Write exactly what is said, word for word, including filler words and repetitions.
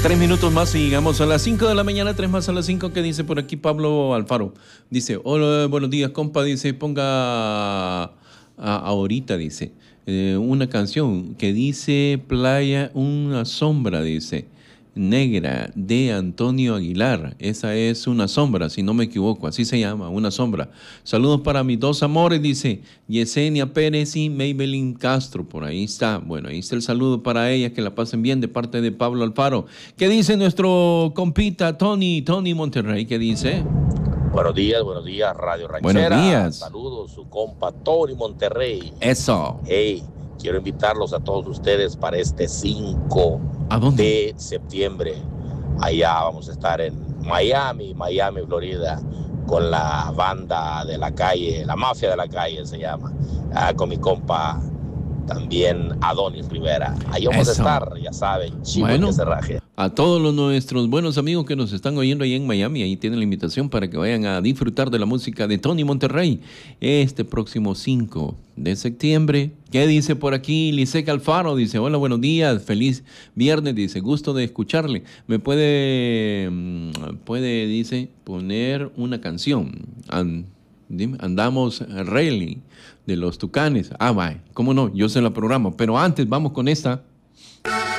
Tres minutos más y llegamos a las cinco de la mañana, tres más a las cinco. ¿Qué dice por aquí Pablo Alfaro? Dice, hola, buenos días, compa. Dice, ponga a, ahorita, dice, eh, una canción que dice Playa, una sombra, dice, negra, de Antonio Aguilar. Esa es Una sombra, si no me equivoco, así se llama, Una sombra. Saludos para mis dos amores, dice Yesenia Pérez y Maybelline Castro. Por ahí está. Bueno, ahí está el saludo para ellas, que la pasen bien de parte de Pablo Alfaro. ¿Qué dice nuestro compita Tony, Tony Monterrey? ¿Qué dice? Buenos días, buenos días, Radio Ranchera. Buenos días. Saludos, su compa Tony Monterrey. Eso. Hey, quiero invitarlos a todos ustedes para este cinco ¿A dónde? de septiembre. Allá vamos a estar en Miami, Miami, Florida, con la banda de la calle, la mafia de la calle se llama, ah, con mi compa también Adonis Rivera. Ahí vamos Eso. a estar, ya saben, chivo Bueno, que se raje. a todos los nuestros buenos amigos que nos están oyendo ahí en Miami, ahí tienen la invitación para que vayan a disfrutar de la música de Tony Monterrey este próximo cinco de septiembre. ¿Qué dice por aquí Liceca Alfaro? Dice, hola, buenos días, feliz viernes, dice, gusto de escucharle. Me puede, puede, dice, poner una canción. And, dime, Andamos Rally de los Tucanes. Ah, vaya, cómo no, yo se la programo. Pero antes vamos con esta.